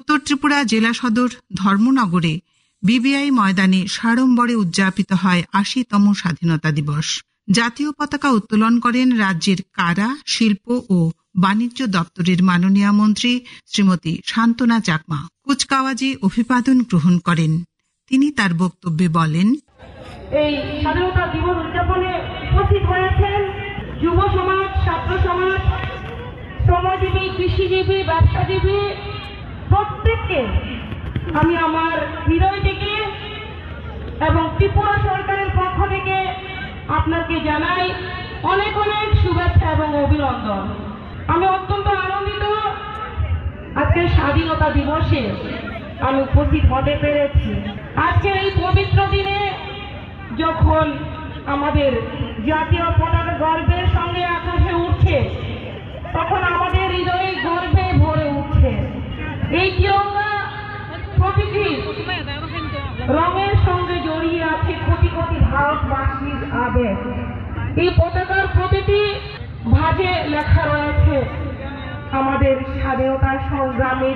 উত্তর ত্রিপুরা জেলা সদর ধর্মনগরে বিবিআই ময়দানে সাড়ম্বরে উদযাপিত হয় ৮০তম স্বাধীনতা দিবস। জাতীয় পতাকা উত্তোলন করেন রাজ্যের কারা, শিল্প ও বাণিজ্য দপ্তরের মাননীয় মন্ত্রী শ্রীমতী শান্তনা চাকমা। কুচকাওয়াজে অভিবাদন গ্রহণ করেন। তিনি তার বক্তব্যে বলেন, এই স্বাধীনতা দিবস উদযাপনে উপস্থিত হয়েছেন যুব সমাজ, ছাত্র সমাজ, শ্রমজীবী, কৃষিজীবী, ব্যবসাজীবী প্রত্যেককে আমি আমার হৃদয় থেকে এবং ত্রিপুরা সরকারের পক্ষ থেকে আপনাকে জানাই অনেক অনেক শুভেচ্ছা এবং অভিনন্দন। আমি অত্যন্ত আনন্দিত আজকের স্বাধীনতা দিবসে আমি উপস্থিত হতে পেরেছি। আজকের এই পবিত্র দিনে যখন আমাদের জাতীয় পতাকা গর্বের সঙ্গে আকাশে উঠছে, তখন আমাদের হৃদয়ে গর্বে ভরে উঠছে। এই তিরঙ্গা প্রকৃতি রঙের সঙ্গে জড়িয়ে আছে কোটি কোটি ভারতবাসীর আবেগ। এই পতাকার প্রতিটি ভাঁজে লেখা রয়েছে আমাদের স্বাধীনতা সংগ্রামী